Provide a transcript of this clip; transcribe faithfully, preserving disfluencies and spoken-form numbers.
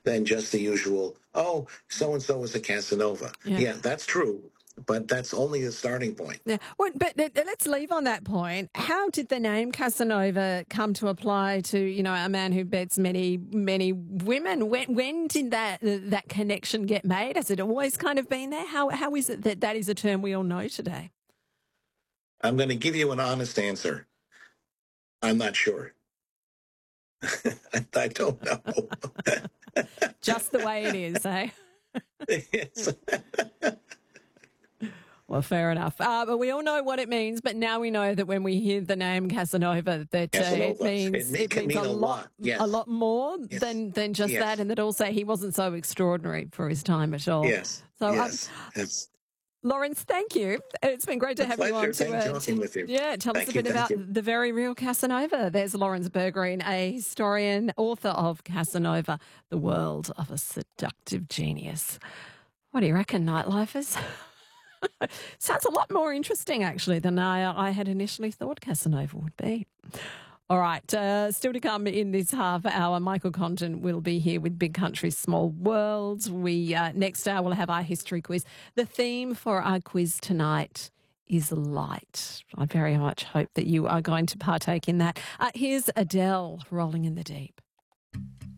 than just the usual, oh, so-and-so is a Casanova. Yeah. Yeah, that's true, but that's only a starting point. Yeah. Well, but uh, let's leave on that point. How did the name Casanova come to apply to, you know, a man who bets many, many women? When when did that that connection get made? Has it always kind of been there? How how is it that that is a term we all know today? I'm going to give you an honest answer. I'm not sure. I don't know. Just the way it is, eh? Yes. Well, fair enough. Uh, but we all know what it means. But now we know that when we hear the name Casanova, that uh, Casanova. it means It, it, can means mean a lot, Yes. a lot more Yes. than than just Yes. that, and that also he wasn't so extraordinary for his time at all. Yes. So, yes. um, Yes. Lawrence, thank you. It's been great to A have pleasure. you on to, Thank uh, talking to with you. yeah, tell Thank us a you, bit thank about you. the very real Casanova. There's Lawrence Bergreen, a historian, author of Casanova, The World of a Seductive Genius. What do you reckon, nightlifers? Sounds a lot more interesting, actually, than I, I had initially thought Casanova would be. All right, uh, still to come in this half hour, Michael Condon will be here with Big Country, Small World. We uh, next hour we'll have our history quiz. The theme for our quiz tonight is light. I very much hope that you are going to partake in that. Uh, here's Adele, Rolling in the Deep.